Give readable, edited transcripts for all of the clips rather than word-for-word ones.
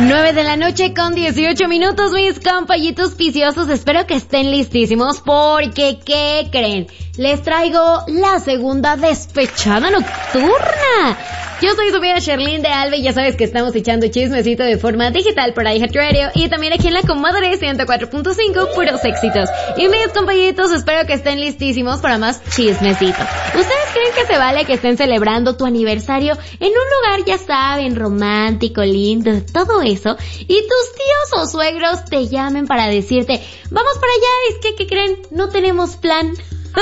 9 de la noche con 18 minutos, mis compañitos viciosos. Espero que estén listísimos porque, ¿qué creen? Les traigo la segunda despechada nocturna. Yo soy su amiga Sherlyn de Alba y ya sabes que estamos echando chismecito de forma digital por iHeartRadio y también aquí en la Comadre 104.5, puros éxitos. Y mis compañitos, espero que estén listísimos para más chismecito. ¿Ustedes creen que se vale que estén celebrando tu aniversario en un lugar, ya saben, romántico, lindo, todo eso, y tus tíos o suegros te llamen para decirte, vamos para allá, es que, ¿qué creen? No tenemos plan.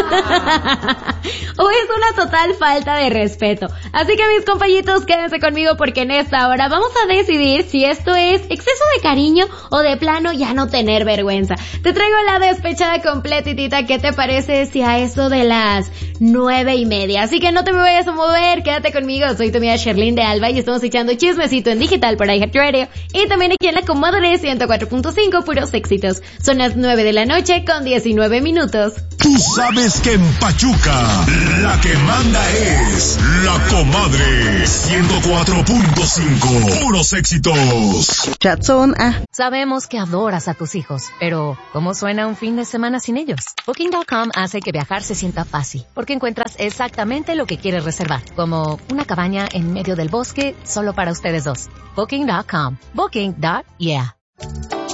O es una total falta de respeto. Así que mis compañitos, quédense conmigo porque en esta hora vamos a decidir si esto es exceso de cariño o de plano ya no tener vergüenza. Te traigo la despechada completitita. ¿Qué te parece si a eso de las 9:30? Así que no te me vayas a mover, quédate conmigo. Soy tu amiga Sherlyn de Alba y estamos echando chismecito en digital por iHeartRadio y también aquí en la Comadre 104.5, puros éxitos. Son las 9 de la noche con 19 minutos. Tú sabes que en Pachuca la que manda es la Comadre 104.5, puros éxitos. Chatzón, Sabemos que adoras a tus hijos, pero ¿cómo suena un fin de semana sin ellos? Booking.com hace que viajar se sienta fácil, porque encuentras exactamente lo que quieres reservar, como una cabaña en medio del bosque solo para ustedes dos. Booking.com. Booking.yeah.